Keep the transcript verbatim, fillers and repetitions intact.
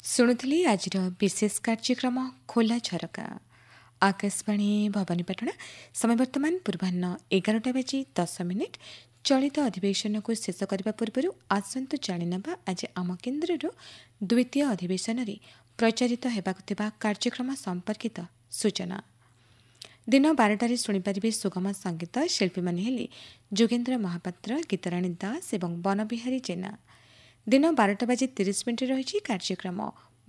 ଶୁଣୁଥିଲି ଆଜିର ବିଶେଷ କାର୍ଯ୍ୟକ୍ରମ ଖୋଲା ଝରକା। ଆକାଶବାଣୀ ଭବାନୀପାଟଣା। ସମୟ ବର୍ତ୍ତମାନ ପୂର୍ବାହ୍ନ ଏଗାରଟା ବାଜି ଦଶ ମିନିଟ୍। ଚଳିତ ଅଧିବେଶନକୁ ଶେଷ କରିବା ପୂର୍ବରୁ ଆସନ୍ତୁ ଜାଣିନେବା ଆଜି ଆମ କେନ୍ଦ୍ରରୁ ଦ୍ୱିତୀୟ ଅଧିବେଶନରେ ପ୍ରଚାରିତ ହେବାକୁ ଥିବା କାର୍ଯ୍ୟକ୍ରମ ସମ୍ପର୍କିତ ସୂଚନା। ଦିନ ବାରଟାରେ ଶୁଣିପାରିବେ ସୁଗମ ସଙ୍ଗୀତ। ଶିଳ୍ପୀମାନେ ହେଲେ ଯୋଗେନ୍ଦ୍ର ମହାପାତ୍ର, ଗୀତରାଣୀ ଦାସ ଏବଂ ବନବିହାରୀ ଜେନା। ଦିନ ବାରଟା ବାଜି ତିରିଶ ମିନିଟ୍ ରହିଛି କାର୍ଯ୍ୟକ୍ରମ